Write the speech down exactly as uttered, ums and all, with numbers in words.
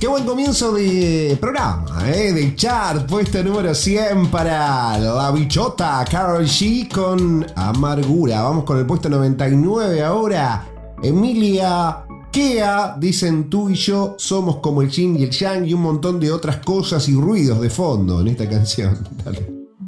Qué buen comienzo de programa, ¿eh? De chart, puesto número cien para La Bichota, Karol G con Amargura. Vamos con el puesto noventa y nueve ahora. Emilia Kea, dicen tú y yo somos como el yin y el yang y un montón de otras cosas y ruidos de fondo en esta canción. Dale.